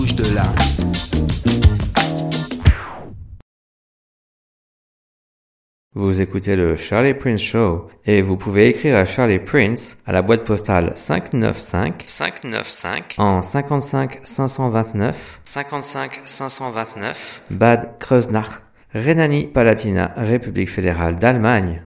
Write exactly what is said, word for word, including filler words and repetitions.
De là. Vous écoutez le Charlie Prince Show et vous pouvez écrire à Charlie Prince à la boîte postale cinq neuf cinq cinq neuf cinq en cinquante-cinq cinq cent vingt-neuf cinquante-cinq cinq cent vingt-neuf Bad Kreuznach, Rhénanie-Palatinat, République fédérale d'Allemagne.